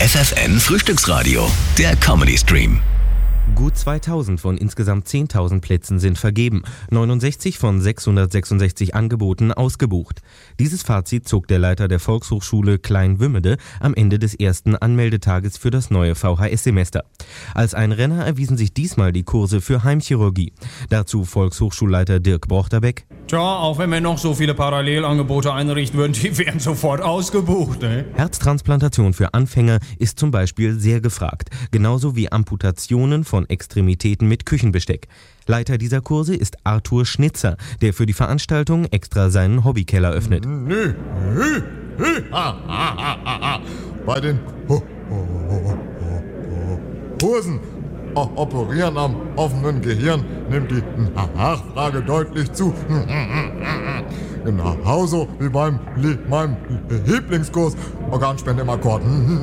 FFN Frühstücksradio, der Comedy-Stream. Gut 2000 von insgesamt 10.000 Plätzen sind vergeben, 69 von 666 Angeboten ausgebucht. Dieses Fazit zog der Leiter der Volkshochschule Klein-Wümmede am Ende des ersten Anmeldetages für das neue VHS-Semester. Als ein Renner erwiesen sich diesmal die Kurse für Heimchirurgie. Dazu Volkshochschulleiter Dirk Brochterbeck. Tja, auch wenn wir noch so viele Parallelangebote einrichten würden, die wären sofort ausgebucht, ne? Herztransplantation für Anfänger ist zum Beispiel sehr gefragt, genauso wie Amputationen von Extremitäten mit Küchenbesteck. Leiter dieser Kurse ist Arthur Schnitzer, der für die Veranstaltung extra seinen Hobbykeller öffnet. Bei den Kursen Operieren am offenen Gehirn nimmt die Nachfrage deutlich zu. Genauso wie meinem Lieblingskurs Organspende im Akkord.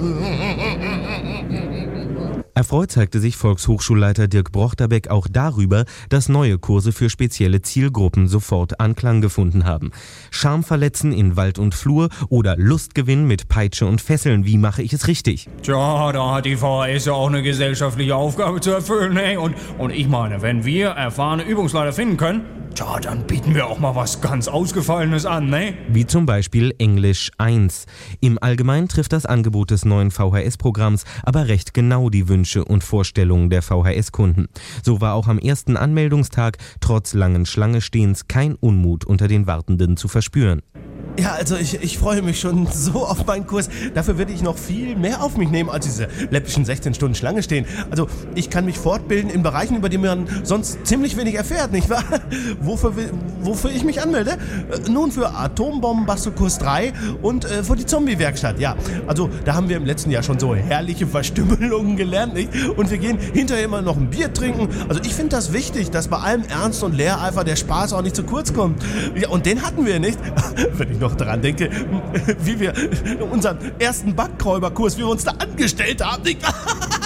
Erfreut zeigte sich Volkshochschulleiter Dirk Brochterbeck auch darüber, dass neue Kurse für spezielle Zielgruppen sofort Anklang gefunden haben. Schamverletzen in Wald und Flur oder Lustgewinn mit Peitsche und Fesseln. Wie mache ich es richtig? Tja, da hat die VHS ja auch eine gesellschaftliche Aufgabe zu erfüllen, ne? Und ich meine, wenn wir erfahrene Übungsleiter finden können, tja, dann bieten wir auch mal was ganz Ausgefallenes an, ne? Wie zum Beispiel Englisch 1. Im Allgemeinen trifft das Angebot des neuen VHS-Programms aber recht genau die Wünsche und Vorstellungen der VHS-Kunden. So war auch am ersten Anmeldungstag trotz langen Schlangenstehens kein Unmut unter den Wartenden zu verspüren. Ja, also ich freue mich schon so auf meinen Kurs. Dafür werde ich noch viel mehr auf mich nehmen als diese läppischen 16 Stunden Schlange stehen. Also ich kann mich fortbilden in Bereichen, über die man sonst ziemlich wenig erfährt, nicht wahr? Wofür ich mich anmelde? Nun für Atombombenbastelkurs 3 und für die Zombie-Werkstatt. Ja, also da haben wir im letzten Jahr schon so herrliche Verstümmelungen gelernt, nicht? Und wir gehen hinterher immer noch ein Bier trinken. Also ich finde das wichtig, dass bei allem Ernst und Lehreifer der Spaß auch nicht zu kurz kommt. Ja, und den hatten wir nicht. Wenn ich noch daran denke, wie wir unseren ersten Backräuberkurs, wie wir uns da angestellt haben.